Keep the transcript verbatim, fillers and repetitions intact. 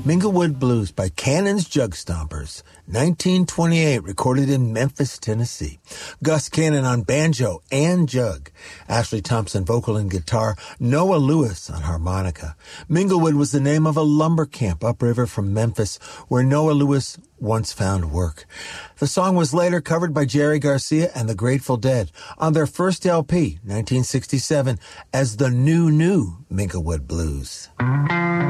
Minglewood Blues by Cannon's Jug Stompers, nineteen twenty-eight, recorded in Memphis, Tennessee. Gus Cannon on banjo and jug. Ashley Thompson vocal and guitar. Noah Lewis on harmonica. Minglewood was the name of a lumber camp upriver from Memphis where Noah Lewis once found work. The song was later covered by Jerry Garcia and the Grateful Dead on their first L P, nineteen sixty-seven, as the New New Minglewood Blues.